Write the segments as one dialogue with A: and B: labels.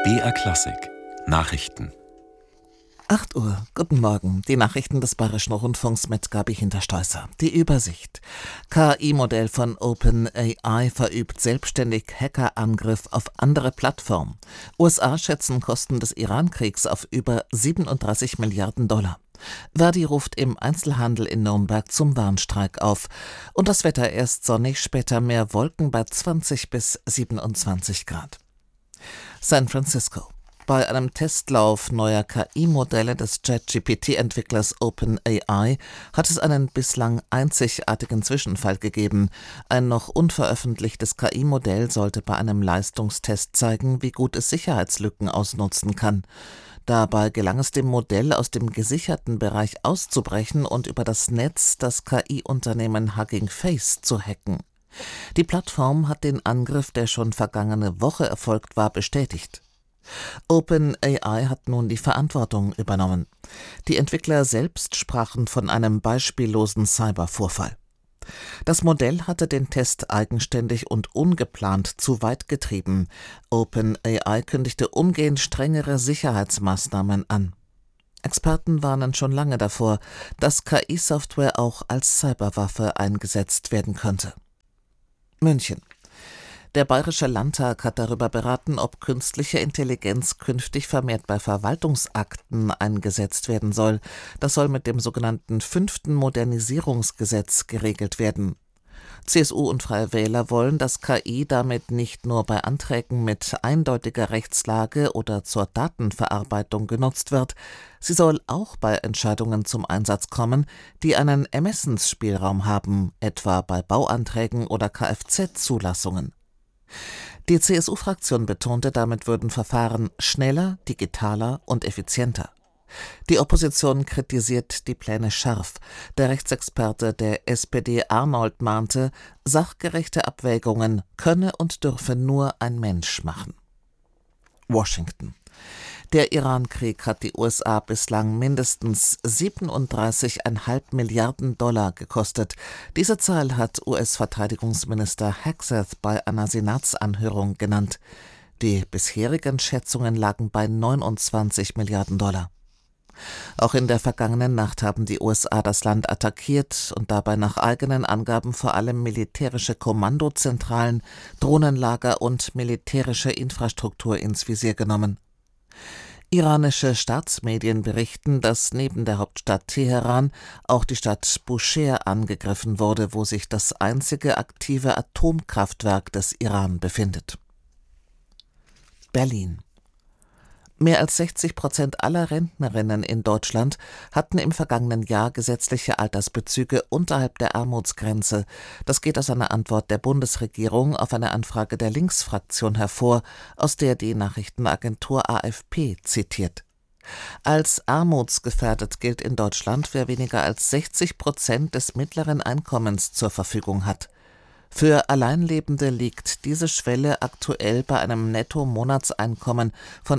A: BR Klassik Nachrichten.
B: 8 Uhr, guten Morgen. Die Nachrichten des Bayerischen Rundfunks mit Gabi Hinterstoißer. Die Übersicht. KI-Modell von OpenAI verübt selbstständig Hackerangriff auf andere Plattform. USA schätzen Kosten des Iran-Kriegs auf über 37 Milliarden $. Verdi ruft im Einzelhandel in Nürnberg zum Warnstreik auf. Und das Wetter erst sonnig, später mehr Wolken bei 20 bis 27 Grad. San Francisco. Bei einem Testlauf neuer KI-Modelle des ChatGPT-Entwicklers OpenAI hat es einen bislang einzigartigen Zwischenfall gegeben. Ein noch unveröffentlichtes KI-Modell sollte bei einem Leistungstest zeigen, wie gut es Sicherheitslücken ausnutzen kann. Dabei gelang es dem Modell, aus dem gesicherten Bereich auszubrechen und über das Netz das KI-Unternehmen Hugging Face zu hacken. Die Plattform hat den Angriff, der schon vergangene Woche erfolgt war, bestätigt. OpenAI hat nun die Verantwortung übernommen. Die Entwickler selbst sprachen von einem beispiellosen Cybervorfall. Das Modell hatte den Test eigenständig und ungeplant zu weit getrieben. OpenAI kündigte umgehend strengere Sicherheitsmaßnahmen an. Experten warnen schon lange davor, dass KI-Software auch als Cyberwaffe eingesetzt werden könnte. München. Der Bayerische Landtag hat darüber beraten, ob künstliche Intelligenz künftig vermehrt bei Verwaltungsakten eingesetzt werden soll. Das soll mit dem sogenannten 5. Modernisierungsgesetz geregelt werden. CSU und Freie Wähler wollen, dass KI damit nicht nur bei Anträgen mit eindeutiger Rechtslage oder zur Datenverarbeitung genutzt wird, sie soll auch bei Entscheidungen zum Einsatz kommen, die einen Ermessensspielraum haben, etwa bei Bauanträgen oder Kfz-Zulassungen. Die CSU-Fraktion betonte, damit würden Verfahren schneller, digitaler und effizienter. Die Opposition kritisiert die Pläne scharf. Der Rechtsexperte der SPD Arnold mahnte, sachgerechte Abwägungen könne und dürfe nur ein Mensch machen. Washington. Der Iran-Krieg hat die USA bislang mindestens 37,5 Milliarden $ gekostet. Diese Zahl hat US-Verteidigungsminister Hegseth bei einer Senatsanhörung genannt. Die bisherigen Schätzungen lagen bei 29 Milliarden $. Auch in der vergangenen Nacht haben die USA das Land attackiert und dabei nach eigenen Angaben vor allem militärische Kommandozentralen, Drohnenlager und militärische Infrastruktur ins Visier genommen. Iranische Staatsmedien berichten, dass neben der Hauptstadt Teheran auch die Stadt Bushehr angegriffen wurde, wo sich das einzige aktive Atomkraftwerk des Iran befindet. Berlin. Mehr als 60% aller Rentnerinnen in Deutschland hatten im vergangenen Jahr gesetzliche Altersbezüge unterhalb der Armutsgrenze. Das geht aus einer Antwort der Bundesregierung auf eine Anfrage der Linksfraktion hervor, aus der die Nachrichtenagentur AFP zitiert. Als armutsgefährdet gilt in Deutschland, wer weniger als 60% des mittleren Einkommens zur Verfügung hat. Für Alleinlebende liegt diese Schwelle aktuell bei einem Netto-Monatseinkommen von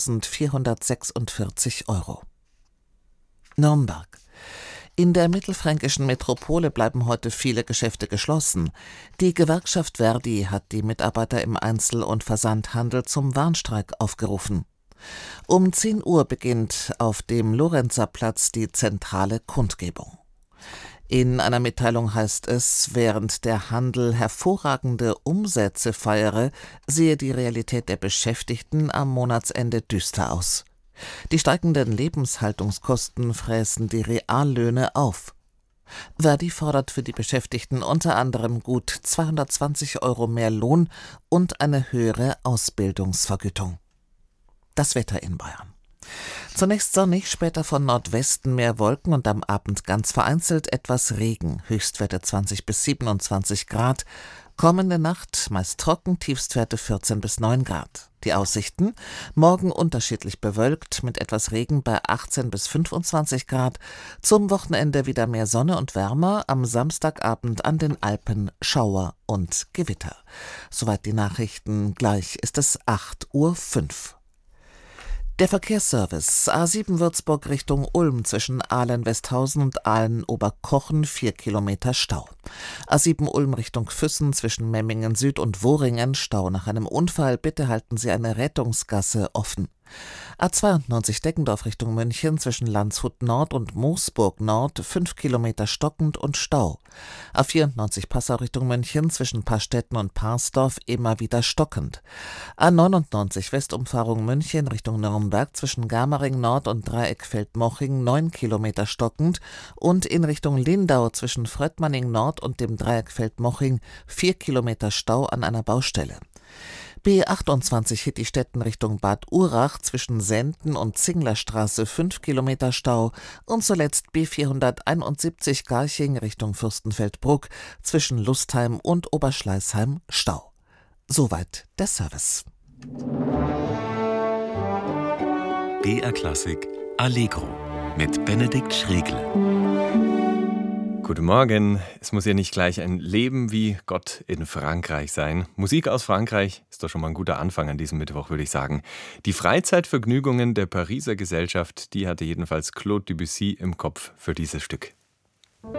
B: 1.446 €. Nürnberg. In der mittelfränkischen Metropole bleiben heute viele Geschäfte geschlossen. Die Gewerkschaft Verdi hat die Mitarbeiter im Einzel- und Versandhandel zum Warnstreik aufgerufen. Um 10 Uhr beginnt auf dem Lorenzerplatz die zentrale Kundgebung. In einer Mitteilung heißt es, während der Handel hervorragende Umsätze feiere, sehe die Realität der Beschäftigten am Monatsende düster aus. Die steigenden Lebenshaltungskosten fräßen die Reallöhne auf. Verdi fordert für die Beschäftigten unter anderem gut 220 € mehr Lohn und eine höhere Ausbildungsvergütung. Das Wetter in Bayern. Zunächst sonnig, später von Nordwesten mehr Wolken und am Abend ganz vereinzelt etwas Regen, Höchstwerte 20 bis 27 Grad. Kommende Nacht meist trocken, Tiefstwerte 14 bis 9 Grad. Die Aussichten: morgen unterschiedlich bewölkt, mit etwas Regen bei 18 bis 25 Grad. Zum Wochenende wieder mehr Sonne und wärmer, am Samstagabend an den Alpen Schauer und Gewitter. Soweit die Nachrichten, gleich ist es 8:05 Uhr. Der Verkehrsservice A7 Würzburg Richtung Ulm zwischen Ahlen-Westhausen und Ahlen-Oberkochen 4 Kilometer Stau. A7 Ulm Richtung Füssen zwischen Memmingen Süd und Wohringen Stau nach einem Unfall. Bitte halten Sie eine Rettungsgasse offen. A92 Deggendorf Richtung München zwischen Landshut Nord und Moosburg Nord 5 Kilometer stockend und Stau. A94 Passau Richtung München zwischen Pastetten und Parsdorf immer wieder stockend. A99 Westumfahrung München Richtung Nürnberg zwischen Germering Nord und Dreieck-Feldmoching 9 Kilometer stockend und in Richtung Lindau zwischen Fröttmanning Nord und dem Dreieck-Feldmoching 4 Kilometer Stau an einer Baustelle. B28 Hittistetten Richtung Bad Urach zwischen Senden und Zinglerstraße 5 Kilometer Stau und zuletzt B471 Garching Richtung Fürstenfeldbruck zwischen Lustheim und Oberschleißheim Stau. Soweit der Service.
A: BR Klassik Allegro mit Benedikt Schregle.
C: Guten Morgen. Es muss ja nicht gleich ein Leben wie Gott in Frankreich sein. Musik aus Frankreich ist doch schon mal ein guter Anfang an diesem Mittwoch, würde ich sagen. Die Freizeitvergnügungen der Pariser Gesellschaft, die hatte jedenfalls Claude Debussy im Kopf für dieses Stück.